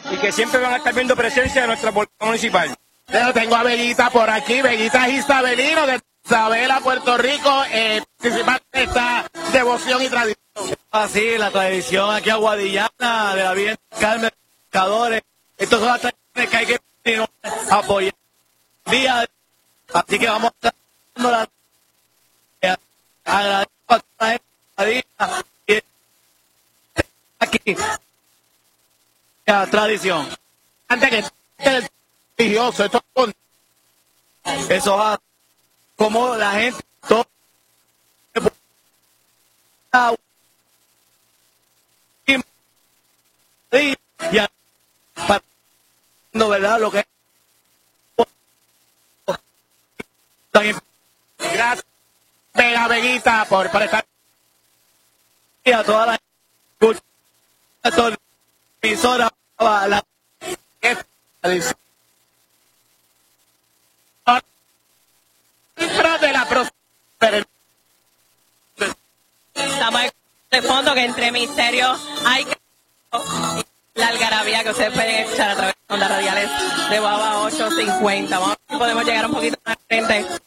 y que siempre van a estar viendo presencia de nuestra policía municipal. Yo tengo a Bellita por aquí, Bellita Isabelino de Isabela, Puerto Rico, participando en esta devoción y tradición. Así, la tradición aquí aguadillana de la Virgen Carmen Pescadores. Estas son las tradiciones que hay que apoyar día. Así que vamos a estar agradezco a toda la gente aquí la tradición. Antes que el religioso, eso va como la gente todo y no, verdad, lo que gracias Vega Veguita por estar a toda la gente a toda la emisora la de la prosperidad. Estamos de fondo que entre misterios hay que la algarabía que ustedes pueden escuchar a través de ondas radiales de Guava 850. Vamos a ver si podemos llegar un poquito más frente